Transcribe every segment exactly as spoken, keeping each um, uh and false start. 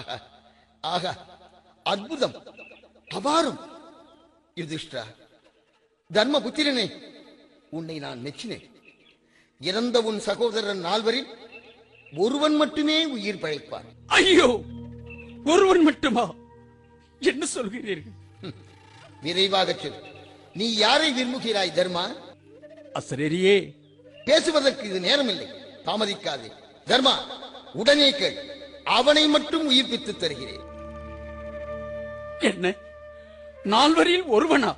ஆகா, அற்புதம், அபாரம். யுதிஷ்டா, தர்மபுத்திரனே, உன்னை நான் மெச்சினேன். இறந்த உன் சகோதரன் நால்வரில் ஒருவன் மட்டுமே உயிர் பிழைப்பான். ஐயோ, ஒருவன் மட்டுமா? என்ன சொல்கிறீர்கள்? விரைவாக சொல். நீ யாரை விரும்புகிறாய் தர்மா? அசரேரியே, பேசுவதற்கு இது நேரமில்லை, தாமதிக்காதே. தர்மா, உடனே கேள். அவனை மட்டும் உயிர்ப்பித்து தருகிறேன். என்ன, நால்வரில் ஒருவனா?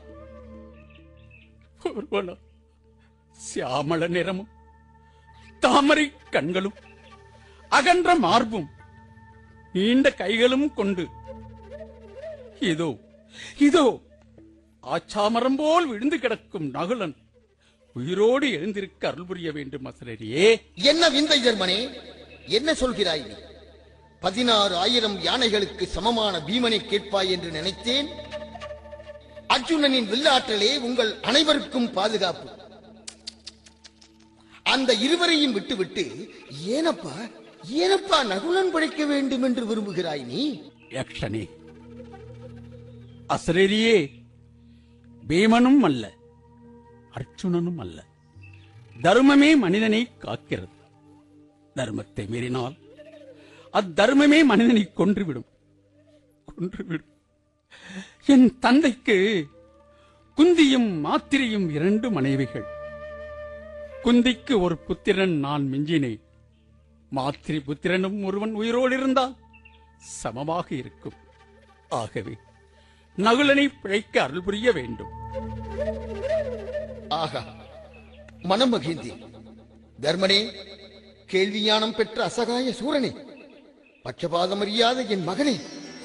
ஒருவனா? சியாமள நிறமும் தாமரை கண்களும் அகன்ற மார்பும் நீண்ட கைகளும் கொண்டு இதோ இதோ ஆச்சாமரம் போல் விழுந்து கிடக்கும் நகுலன் உயிரோடு எழுந்திருக்க அருள் புரிய வேண்டும். அசரரியே, என்ன விந்தை தர்மனே, என்ன சொல்கிறாய் நீ? பதினாறு ஆயிரம் யானைகளுக்கு சமமான பீமனை கேட்பாய் என்று நினைத்தேன். அர்ஜுனனின் வில்லாற்றலே உங்கள் அனைவருக்கும் பாதுகாப்பு. அந்த இருவரையும் விட்டுவிட்டு ஏனப்பா ஏனப்பா நகுலன் படைக்க வேண்டும் என்று விரும்புகிறாய் நீ? யக்ஷனே, அசரரியே, பீமனும் அல்ல, அர்ஜுனனும் அல்ல. தர்மமே மனிதனை காக்கிறது. தர்மத்தை மீறினால் அத்தர்மமே மனிதனை கொன்றுவிடும் கொன்றுவிடும். என் தந்தைக்கு குந்தியும் மாத்திரையும் இரண்டு மனைவிகள். குந்திக்கு ஒரு புத்திரன் நான் மிஞ்சினேன். மாத்திரை புத்திரனும் ஒருவன் உயிரோடு இருந்தால் சமமாக இருக்கும். ஆகவே நகுலனை பிழைக்க அருள் புரிய வேண்டும். ஆகா, மனம் மகிழ்ந்தேன். தர்மனே, கேள்வி ஞானம் பெற்ற அசகாய சூரனே, பட்சபாதம் அறியாத என் மகனே,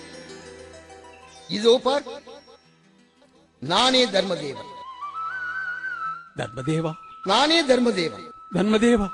இதோ பார், நானே தர்மதேவன். தர்மதேவா? நானே தர்மதேவன். தர்மதேவா,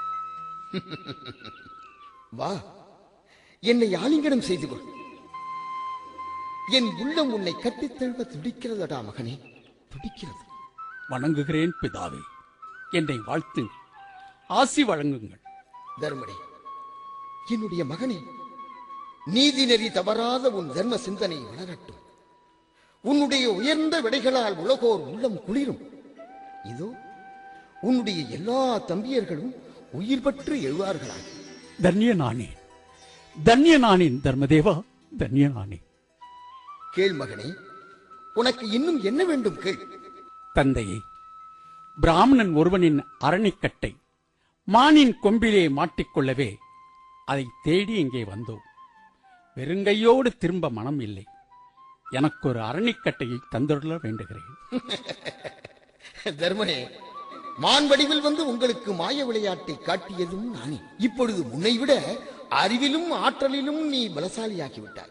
வா, என்னை ஆலிங்கனம் செய்து கொள். என் உள்ளம் உன்னை கட்டித் தழுவ துடிக்கிறதடா மகனே, துடிக்கிறது. வணங்குகிறேன் பிதாவே. என்னை வாழ்த்து, ஆசி வழங்குங்கள். தர்மனே, என்னுடைய மகனே, நீதி நெறி தவறாத உன் தர்ம சிந்தனை வளரட்டும். உன்னுடைய உயர்ந்த விடைகளால் உலகோர் உள்ளம் குளிரும். இதோ உன்னுடைய எல்லா தம்பியர்களும் உயிர் பற்று எழுவார்களாக. தன்ய நானே, தன்ய நானேன் தர்மதேவா, தன்ய நானே. கேள் மகனே, உனக்கு இன்னும் என்ன வேண்டும் கேள். தந்தையே, பிராமணன் ஒருவனின் அரணிக்கட்டை மானின் கொம்பிலே மாட்டிக்கொள்ளவே அதை தேடி இங்கே வந்தோம். வெறுங்கையோடு திரும்ப மனம் இல்லை. எனக்கு ஒரு அரணிக்கட்டையை தந்துள்ள வேண்டுகிறேன். தர்மனே, மான் வடிவில் வந்து உங்களுக்கு மாய விளையாட்டை காட்டியதும் நானே. இப்பொழுது முன்னை விட அறிவிலும் ஆற்றலிலும் நீ பலசாலியாகிவிட்டாய்.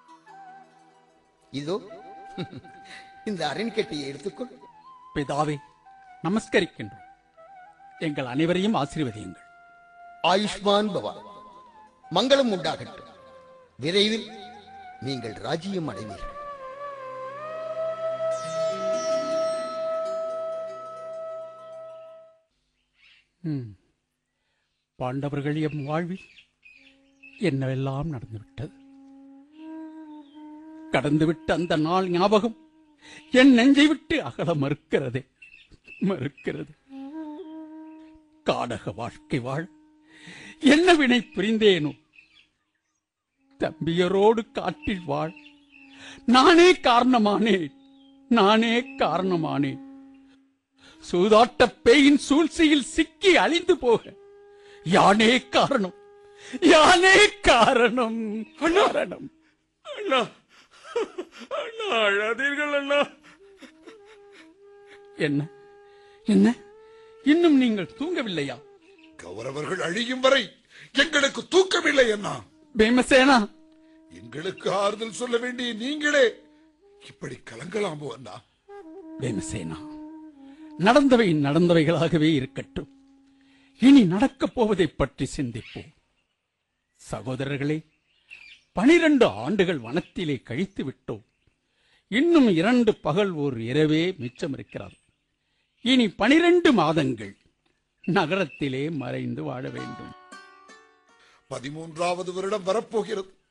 இதோ இந்த அரண்கட்டையை எடுத்துக்கொள். பிதாவே, நமஸ்கரிக்கின்றோம். எங்கள் அனைவரையும் ஆசீர்வதியுங்கள். ஆயுஷ்மான் பவா, மங்களம் உண்டாகட்டும். விரைவில் நீங்கள் ராஜ்யம் அடைவீர்கள். பாண்டவர்கள் எம் வாழ்வில் என்னவெல்லாம் நடந்துவிட்டது. கடந்துவிட்ட அந்த நாள் ஞாபகம் என் நெஞ்சை விட்டு அகல மறுக்கிறதே, மறுக்கிறது. காடக வாழ்க்கை வாழ் என்ன வினை புரிந்தேனோ? தம்பியரோடு காட்டில் வாழ் நானே காரணமானேன், நானே காரணமானேன். சூதாட்ட பேயின் சூழ்ச்சியில் சிக்கி அழிந்து போக யானே காரணம், யானே காரணம். காரணம். அண்ணா, அண்ணா, அழாதீர்கள் அண்ணா. என்ன என்ன இன்னும் நீங்கள் தூங்கவில்லையா? கௌரவர்கள் அழியும் வரை எங்களுக்கு தூக்கமில்லை அண்ணா. பீமசேனா, எங்களுக்கு ஆறுதல் சொல்ல வேண்டிய நீங்களே இப்படி கலங்கலாமோ அண்ணா? பீமசேனா, நடந்தவை நடந்தவைகளாகவே இருக்கட்டும். இனி நடக்கப் போவதை பற்றி சிந்திப்போம். சகோதரர்களே, பனிரண்டு ஆண்டுகள் வனத்திலே கழித்து விட்டோம். இன்னும் இரண்டு பகல் ஒரு இரவே மிச்சம் இருக்கிறது. இனி பனிரெண்டு மாதங்கள் நகரத்திலே மறைந்து வாழ வேண்டும். பதிமூன்றாவது வருடம் வரப்போகிறது.